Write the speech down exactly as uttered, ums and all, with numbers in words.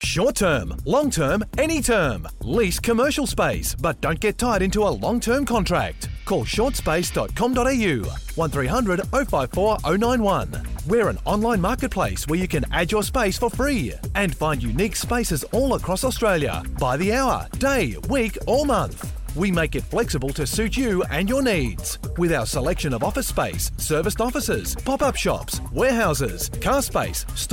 Short term, long term, any term. Lease commercial space, but don't get tied into a long-term contract. Call short space dot com dot a u, one three hundred oh five four oh nine one. We're an online marketplace where you can add your space for free and find unique spaces all across Australia by the hour, day, week or month. We make it flexible to suit you and your needs. With our selection of office space, serviced offices, pop-up shops, warehouses, car space,